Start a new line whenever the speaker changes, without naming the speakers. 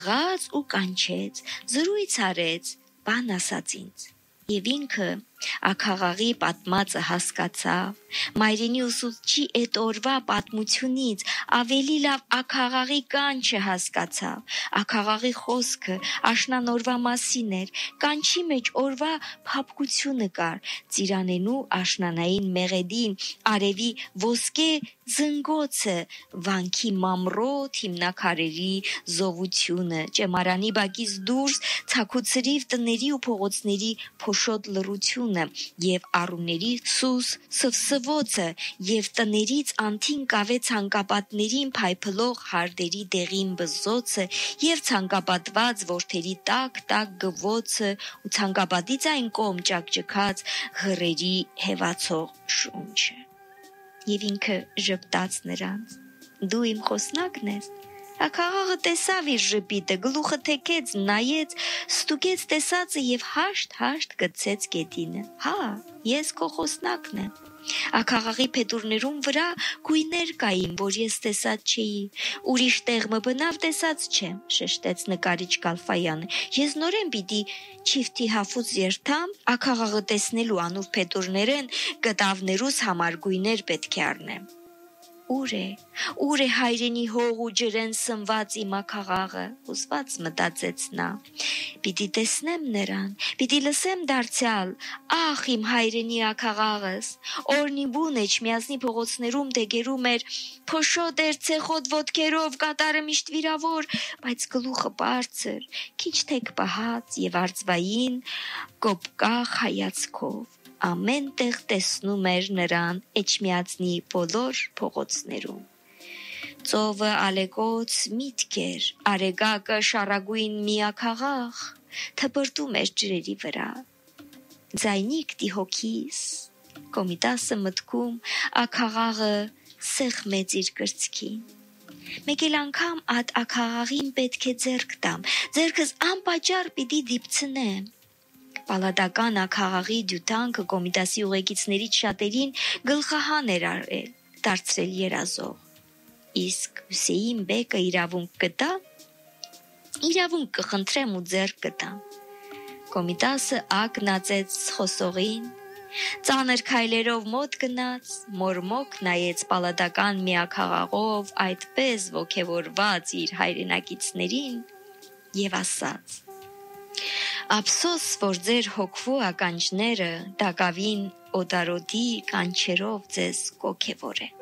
Գաց ու կանչեց, զրույց արեց, բան ասաց ինձ։ Եվ ինքը աքաղաղի պատմածը հասկացավ, մայրենի ուսուցչի այդ օրվա պատմությունից ավելի լավ աքաղաղի կանչը հասկացավ, աքաղաղի խոսքը աշնան օրվա մասին էր, կանչի մեջ օրվա փափկությունը կար, ծիրանենու աշնանային մեղեդին, արևի ոսկե զնգոցը, վանքի մամրոտ հիմնակարերի զովությունը, ճեմարանի բակից դուրս ցաքուցրիվ տների ու փողոցների փոշոտ լռությունը եւ առուների սուս սվսվոցը եւ տներից անթին կավե ցանկապատներին փայփլող հարդերի դեղին բզոցը եւ ցանկապատված որդերի տակ գվոցը ու ցանկապատից այն կողմ ճակճկած հռերի հեվացող շունչը։ Եվ ինքը ժպտաց նրանց. «Դու իմ խոսնակն ես»։ Աքաղաղը տեսավ իր ժպիտը, գլուխը թեքեց, նայեց, ստուգեց տեսածը եւ հաշտ գցեց գետինը։ «Հա, ես քո խոսնակն եմ»։ Աքաղաղի փետուրներում վրա գույներ կային, որ ես տեսած չէի։ Ուրիշ տեղ մը բնավ տեսած չեմ, շշտեց նկարիչ Գալֆայանը։ Ես նորեն պիտի չիֆթի հաֆուց երթամ, աքաղաղը տեսնելու անուր փետուրներեն գտավներուս համար գույներ պետք է առնեմ։ Ուր է հայրենի հող ու ջրեն սնված իմ աքաղաղը, հուզված մտածեց նա։ Պիտի տեսնեմ նրան, պիտի լսեմ դարձյալ, ախ իմ հայրենի աքաղաղս, օրնի բուն էջմիածնի փողոցներում դեգերում էր, փոշոտ էր ցեխոտ ոտքերով, կատարը միշտ վիրավոր, բայց գլուխը բարձր, քիչ թեք պահած եւ արծվային կոպկախ հայացքով։ Ամեն տեղ տեսնում էր նրան էջմիածնի բոլոր փողոցներում։ Ծովը ալեկոծ միտք էր, արեգակը շարագույն մի աքաղաղ, թպրտում էր ջրերի վրա։ Ձայնիկ դիհոքիս, Կոմիտասը մտքում աքաղաղը սեղմեց իր կրծքին։ Մեկ էլ անգամ այդ աքաղաղին պետք է ձեռք տամ, ձեռքս անպատճառ պիտի դիպցնեմ։ Պալատական աքաղաղի դյութանքը Կոմիտասի ուղեկիցներից շատերին գլխահան էր արել, դարձրել երազող։ Իսկ Հուսեին բեկը իրավունք կտա։ Իրավունք կխնդրեմ ու ձեռք կտամ։ Կոմիտասը ակնածեց խոսողին, ծանր քայլերով մոտ գնաց, մորմոք նայեց պալատական մի աքաղաղով այդպես ոգևորված իր հայրենակիցներին եւ ասաց. Ափսոս, որ ձեր հոգվու ականջները դակավին օդարոդի կանչերով ձեզ կոգևոր է։